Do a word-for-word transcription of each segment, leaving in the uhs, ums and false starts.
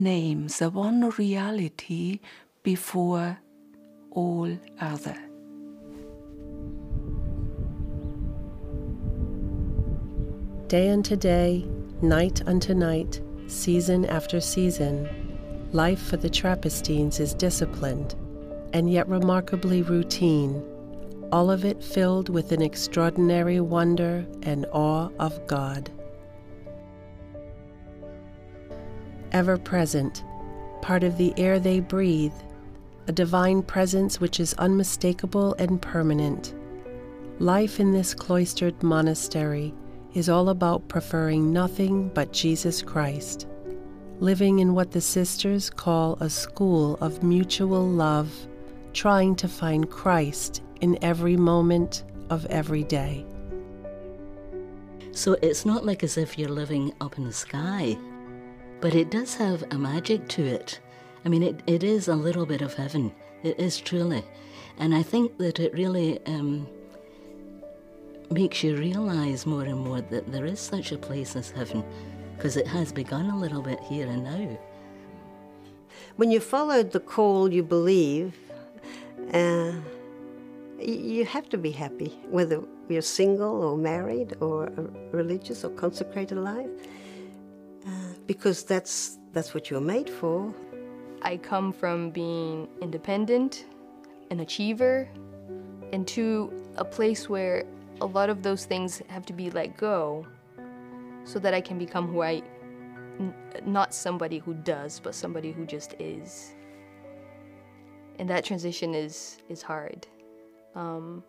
name the one reality before all other. Day unto day, night unto night, season after season, life for the Trappistines is disciplined, and yet remarkably routine, all of it filled with an extraordinary wonder and awe of God. Ever present, part of the air they breathe, a divine presence which is unmistakable and permanent. Life in this cloistered monastery is all about preferring nothing but Jesus Christ, living in what the sisters call a school of mutual love, trying to find Christ in every moment of every day. So it's not like as if you're living up in the sky, but it does have a magic to it. I mean, it, it is a little bit of heaven. It is truly. And I think that it really um, makes you realize more and more that there is such a place as heaven, because it has begun a little bit here and now. When you followed the call you believe, uh, you have to be happy, whether you're single or married or religious or consecrated life, uh, because that's, that's what you're made for. I come from being independent, an achiever, into a place where a lot of those things have to be let go so that I can become who I, n not somebody who does, but somebody who just is. And that transition is, is hard. Um,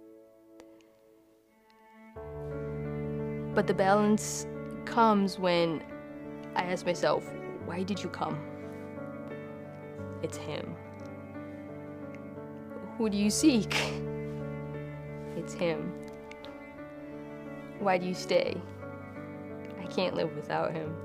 but the balance comes when I ask myself, why did you come? It's him. Who do you seek? It's him. Why do you stay? I can't live without him.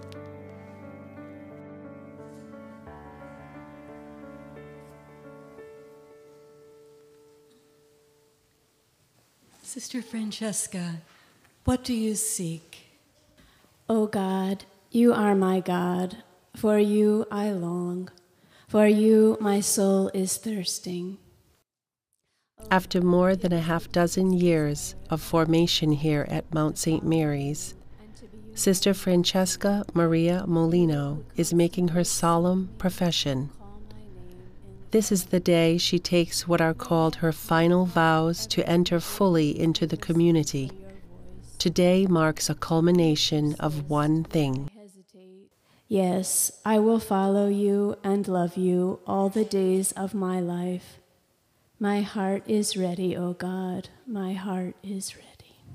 Sister Francesca, what do you seek? O God, you are my God. For you I long. For you my soul is thirsting. After more than a half dozen years of formation here at Mount Saint Mary's, Sister Francesca Maria Molino is making her solemn profession. This is the day she takes what are called her final vows to enter fully into the community. Today marks a culmination of one thing. Yes, I will follow you and love you all the days of my life. My heart is ready, O God, my heart is ready.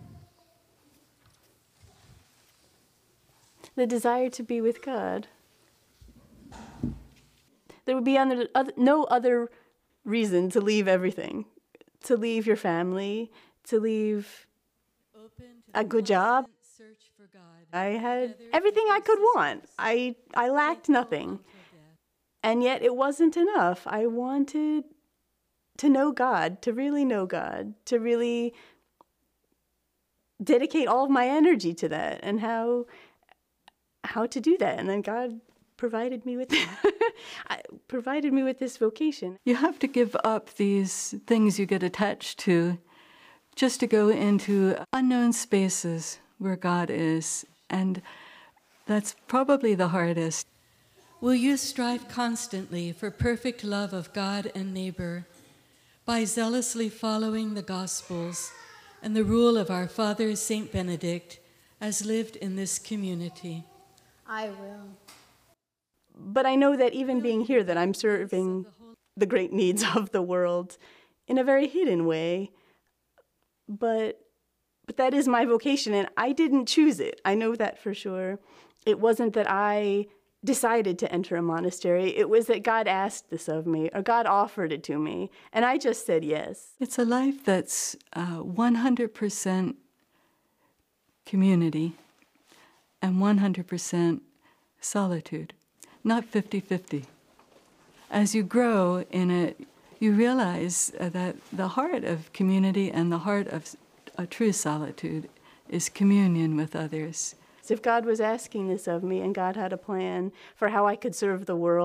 The desire to be with God. There would be under, other, no other reason to leave everything, to leave your family, to leave a good job. I had everything I could want. I, I lacked nothing. And yet it wasn't enough. I wanted to know God, to really know God, to really dedicate all of my energy to that, and how how to do that. And then God provided me with provided me with this vocation. You have to give up these things you get attached to just to go into unknown spaces where God is, and that's probably the hardest. Will you strive constantly for perfect love of God and neighbor by zealously following the Gospels and the rule of our Father, Saint Benedict, as lived in this community? I will. But I know that even being here, that I'm serving the great needs of the world in a very hidden way. But, but that is my vocation, and I didn't choose it. I know that for sure. It wasn't that I decided to enter a monastery. It was that God asked this of me, or God offered it to me, and I just said yes. It's a life that's uh, one hundred percent community and one hundred percent solitude, not fifty fifty. As you grow in it, you realize that the heart of community and the heart of a true solitude is communion with others. As if God was asking this of me and God had a plan for how I could serve the world.